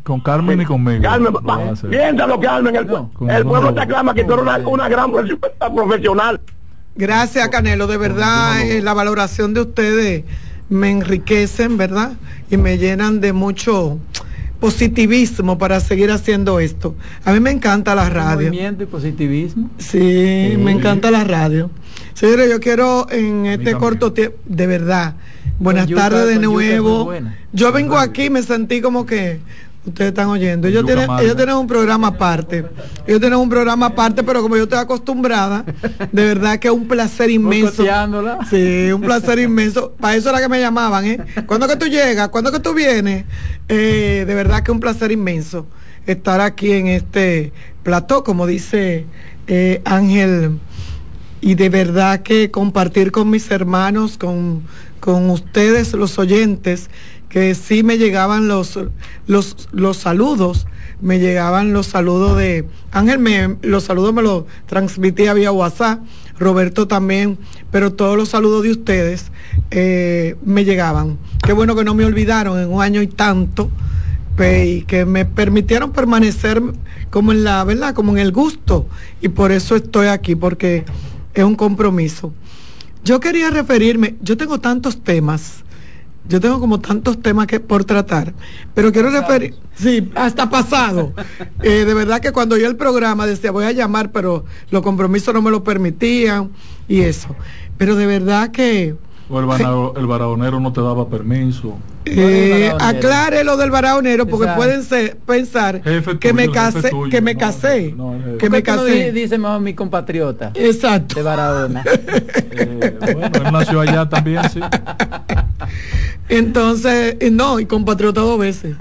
Con Carmen y conmigo. Carmen, piénsalo, Carmen. El pueblo te aclama que tú eres una gran profesional. Gracias, Canelo. De verdad, la valoración de ustedes me enriquecen, ¿verdad? Y me llenan de mucho positivismo para seguir haciendo esto. A mí me encanta la radio. Movimiento y positivismo. Sí, me encanta la radio. Señores, yo quiero en este corto tiempo, de verdad, buenas tardes de nuevo. Yo vengo aquí, me sentí como que ustedes están oyendo. Ellos tienen un programa aparte. Ellos tienen un programa aparte, pero como yo estoy acostumbrada, de verdad que es un placer inmenso. Sí, un placer inmenso. Para eso era que me llamaban, ¿eh? ¿Cuándo que tú llegas? ¿Cuándo que tú vienes? De verdad que es un placer inmenso estar aquí en este plató, como dice Ángel. Y de verdad que compartir con mis hermanos, con ustedes, los oyentes, que sí me llegaban los saludos, me llegaban los saludos de Ángel, los saludos me los transmitía vía WhatsApp, Roberto también, pero todos los saludos de ustedes me llegaban. Qué bueno que no me olvidaron en un año y tanto, y que me permitieron permanecer como en la verdad, como en el gusto, y por eso estoy aquí, porque es un compromiso. Yo quería referirme, yo tengo tantos temas. Yo tengo como tantos temas que por tratar, pero quiero referir, sí, hasta pasado. De verdad que cuando yo el programa decía voy a llamar, pero los compromisos no me lo permitían y eso. Pero de verdad que o el Barahonero no te daba permiso. Aclare lo del Barahonero, porque pueden pensar que me casé, que me casé, que me casé. Dice más mi compatriota. Exacto. De Barahona. Bueno, él nació allá también, sí. Entonces, no, y compatriota 2 veces.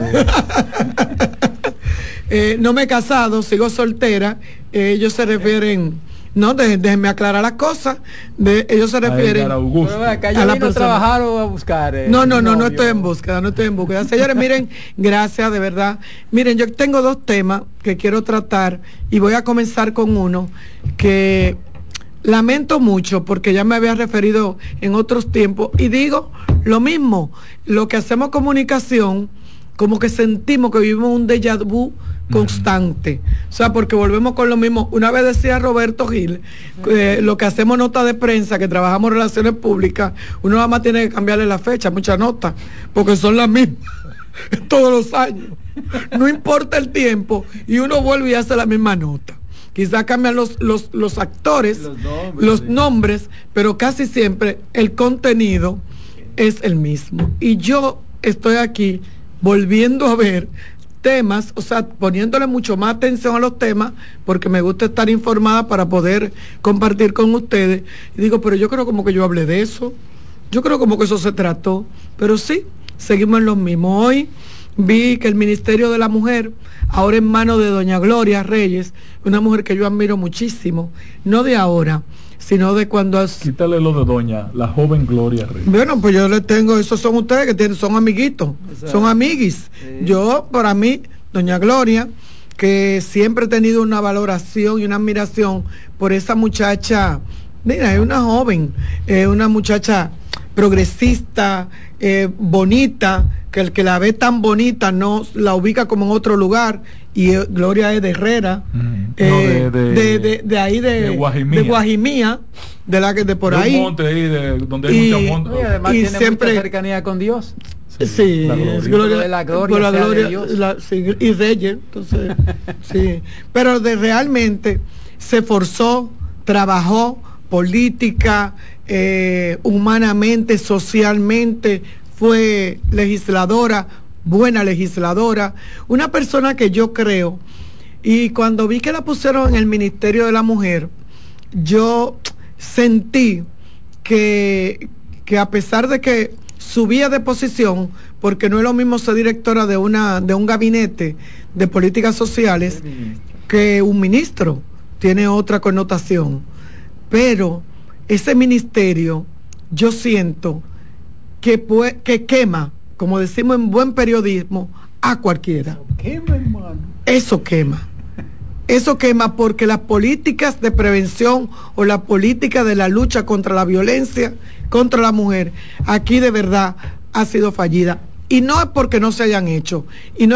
No me he casado, sigo soltera. Ellos se refieren. No, déjenme aclarar las cosas. Ellos se refieren a la persona. ¿Trabajar o a buscar? No estoy en búsqueda, Señores, miren, gracias, de verdad. Miren, yo tengo 2 temas que quiero tratar y voy a comenzar con uno que lamento mucho porque ya me había referido en otros tiempos y digo lo mismo, lo que hacemos comunicación, como que sentimos que vivimos un déjà vu constante, o sea, porque volvemos con lo mismo. Una vez decía Roberto Gil, lo que hacemos nota de prensa, que trabajamos relaciones públicas, uno nada más tiene que cambiarle la fecha, muchas notas, porque son las mismas todos los años, no importa el tiempo, y uno vuelve y hace la misma nota. Quizás cambian los actores, los nombres, pero casi siempre el contenido es el mismo. Y yo estoy aquí volviendo a ver temas, o sea, poniéndole mucho más atención a los temas, porque me gusta estar informada para poder compartir con ustedes. Y digo, pero yo creo como que yo hablé de eso, yo creo como que eso se trató, pero sí, seguimos en lo mismo. Hoy vi que el Ministerio de la Mujer, ahora en manos de doña Gloria Reyes, una mujer que yo admiro muchísimo, no de ahora, sino de cuando... Quítale lo de doña, la joven Gloria Reyes. Bueno, pues yo le tengo, esos son ustedes que son amiguitos, son amiguis. Sí. Yo, para mí, doña Gloria, que siempre he tenido una valoración y una admiración por esa muchacha, mira, es una joven, una muchacha progresista, bonita, que el que la ve tan bonita no la ubica como en otro lugar, y Gloria es de Herrera, de ahí de Guajimía, de por ahí, un monte ahí donde hay mucha monte, y además tiene siempre mucha cercanía con Dios. Sí, la gloria de Dios. Sí, y Reyes, entonces sí, pero realmente se esforzó, trabajó política, humanamente, socialmente, fue legisladora, buena legisladora, una persona que yo creo, y cuando vi que la pusieron en el Ministerio de la Mujer, yo sentí que a pesar de que subía de posición, porque no es lo mismo ser directora de un gabinete de políticas sociales que un ministro, tiene otra connotación, pero ese ministerio yo siento que quema, como decimos en buen periodismo, a cualquiera. Eso quema porque las políticas de prevención o la política de la lucha contra la violencia contra la mujer aquí de verdad ha sido fallida, y no es porque no se hayan hecho, y no